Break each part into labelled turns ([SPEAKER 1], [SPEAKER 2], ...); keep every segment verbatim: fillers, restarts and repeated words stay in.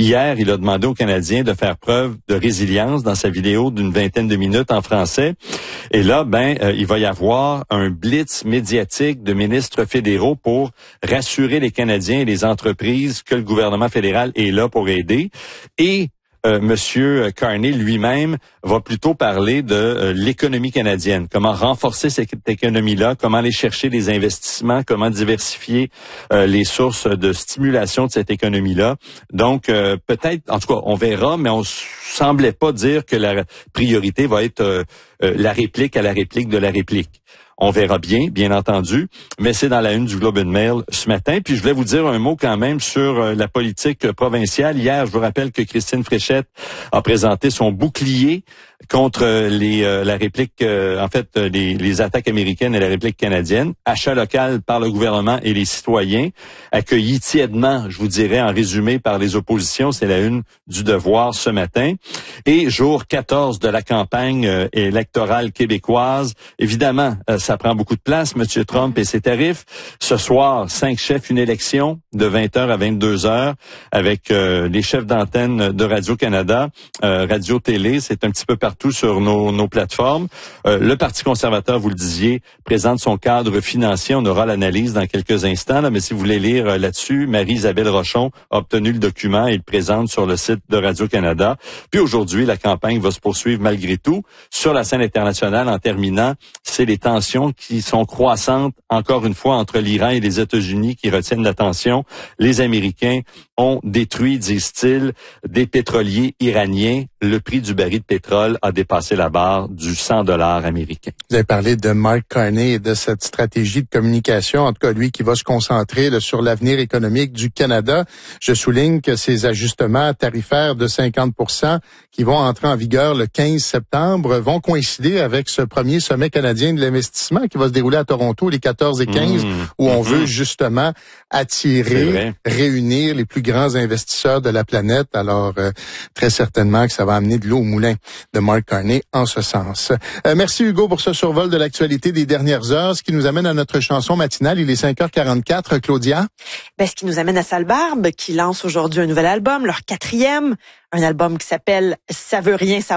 [SPEAKER 1] Hier, il a demandé aux Canadiens de faire preuve de résilience dans sa vidéo d'une vingtaine de minutes en français. Et là, ben, euh, il va y avoir un blitz médiatique de ministres fédéraux pour rassurer les Canadiens et les entreprises que le gouvernement fédéral est là pour aider. Et Euh, Monsieur Carney lui-même va plutôt parler de euh, l'économie canadienne, comment renforcer cette économie-là, comment aller chercher des investissements, comment diversifier euh, les sources de stimulation de cette économie-là. Donc, euh, peut-être, en tout cas, on verra, mais on semblait pas dire que la priorité va être euh, euh, la réplique à la réplique de la réplique. On verra bien, bien entendu, mais c'est dans la une du Globe and Mail ce matin. Puis je voulais vous dire un mot quand même sur euh, la politique provinciale. Hier, je vous rappelle que Christine Fréchette a présenté son bouclier contre les euh, la réplique, euh, en fait, les, les attaques américaines et la réplique canadienne. Achat local par le gouvernement et les citoyens, accueilli tièdement, je vous dirais, en résumé par les oppositions. C'est la une du Devoir ce matin. Et jour quatorze de la campagne euh, électorale québécoise, évidemment, euh, ça prend beaucoup de place, M. Trump et ses tarifs. Ce soir, cinq chefs, une élection de vingt heures à vingt-deux heures avec euh, les chefs d'antenne de Radio-Canada, euh, Radio-Télé, c'est un petit peu partout sur nos, nos plateformes. Euh, le Parti conservateur, vous le disiez, présente son cadre financier. On aura l'analyse dans quelques instants, là, mais si vous voulez lire euh, là-dessus, Marie-Isabelle Rochon a obtenu le document et le présente sur le site de Radio-Canada. Puis aujourd'hui, la campagne va se poursuivre malgré tout. Sur la scène internationale, en terminant, c'est les tensions qui sont croissantes, encore une fois, entre l'Iran et les États-Unis qui retiennent l'attention. Les Américains ont détruit, disent-ils, des pétroliers iraniens. Le prix du baril de pétrole a dépassé la barre du cent dollars américains.
[SPEAKER 2] Vous avez parlé de Mark Carney et de cette stratégie de communication, en tout cas lui qui va se concentrer là, sur l'avenir économique du Canada. Je souligne que ces ajustements tarifaires de cinquante pour cent qui vont entrer en vigueur le quinze septembre vont coïncider avec ce premier sommet canadien de l'investissement qui va se dérouler à Toronto les quatorze et quinze, mmh. où on mmh. veut justement attirer, réunir les plus grands investisseurs de la planète. Alors, euh, très certainement que ça va amener de l'eau au moulin de Mark Carney en ce sens. Euh, merci Hugo pour ce survol de l'actualité des dernières heures, ce qui nous amène à notre chanson matinale. Il est cinq heures quarante-quatre, Claudia.
[SPEAKER 3] Ben, ce qui nous amène à Sale Barbe, qui lance aujourd'hui un nouvel album, leur quatrième, un album qui s'appelle « Ça veut rien savoir ».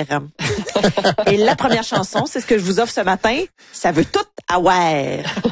[SPEAKER 3] Et la première chanson, c'est ce que je vous offre ce matin, « Ça veut tout avoir ».